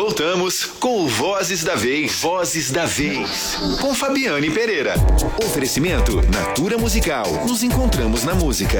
Voltamos com o Vozes da Vez. Vozes da Vez. Com Fabiane Pereira. Oferecimento Natura Musical. Nos encontramos na música.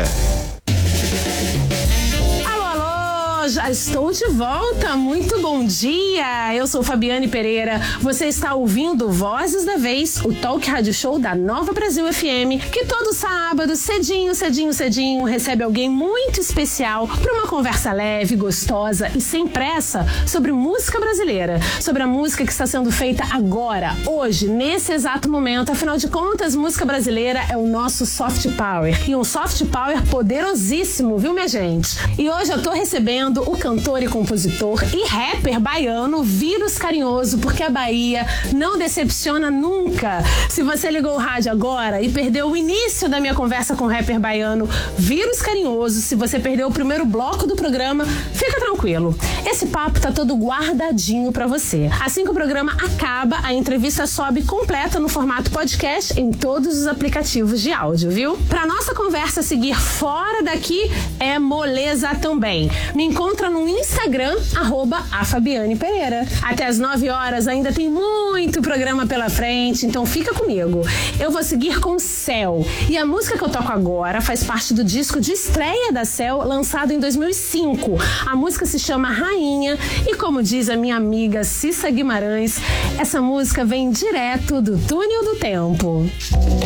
Já estou de volta, muito bom dia, eu sou Fabiane Pereira, você está ouvindo Vozes da Vez, o talk rádio show da Nova Brasil FM, que todo sábado, cedinho, recebe alguém muito especial para uma conversa leve, gostosa e sem pressa sobre música brasileira, sobre a música que está sendo feita agora, hoje, nesse exato momento, afinal de contas, música brasileira é o nosso soft power, e um soft power poderosíssimo, viu minha gente? E hoje eu tô recebendo o cantor e compositor e rapper baiano Vírus Carinhoso, porque a Bahia não decepciona nunca. Se você ligou o rádio agora e perdeu o início da minha conversa com o rapper baiano Vírus Carinhoso, se você perdeu o primeiro bloco do programa, fica tranquilo. Esse papo tá todo guardadinho pra você. Assim que o programa acaba, a entrevista sobe completa no formato podcast em todos os aplicativos de áudio, viu? Pra nossa conversa seguir fora daqui, é moleza também. Me encontra no Instagram, @afabianepereira. Até às 9 horas ainda tem muito programa pela frente, então fica comigo. Eu vou seguir com Céu. E a música que eu toco agora faz parte do disco de estreia da Céu, lançado em 2005. A música se chama Rainha e, como diz a minha amiga Cissa Guimarães, essa música vem direto do túnel do tempo.